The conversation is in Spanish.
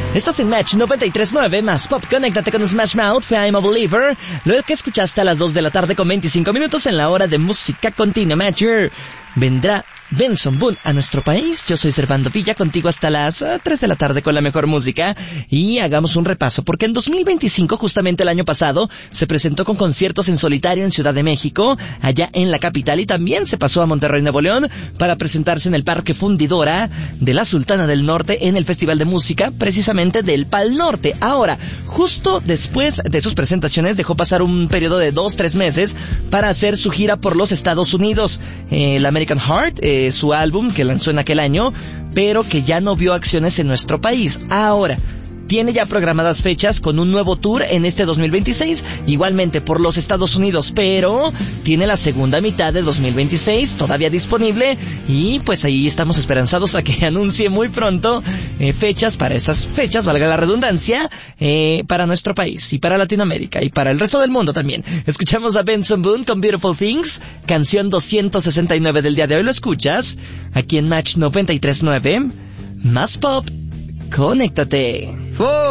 Estás en Match 93.9, más pop, conéctate con Smash Mouth, I'm a Believer. Luego que escuchaste a las 2 de la tarde con 25 minutos en la hora de música continua. Matcher, vendrá Benson Boone a nuestro país. Yo soy Servando Villa, contigo hasta las 3 de la tarde con la mejor música. Y hagamos un repaso, porque en 2025, justamente el año pasado, se presentó con conciertos en solitario en Ciudad de México, allá en la capital, y también se pasó a Monterrey, Nuevo León, para presentarse en el Parque Fundidora de la Sultana del Norte en el Festival de Música, precisamente del Pal Norte. Ahora, justo después de sus presentaciones, dejó pasar un periodo de 2-3 meses para hacer su gira por los Estados Unidos. El American Heart, su álbum que lanzó en aquel año, pero que ya no vio acciones en nuestro país. Ahora tiene ya programadas fechas con un nuevo tour en este 2026, igualmente por los Estados Unidos, pero tiene la segunda mitad de 2026 todavía disponible, y pues ahí estamos esperanzados a que anuncie muy pronto fechas para esas fechas, valga la redundancia, para nuestro país y para Latinoamérica y para el resto del mundo también. Escuchamos a Benson Boone con Beautiful Things, canción 269 del día de hoy. Lo escuchas aquí en Match 93.9, más pop. Conéctate.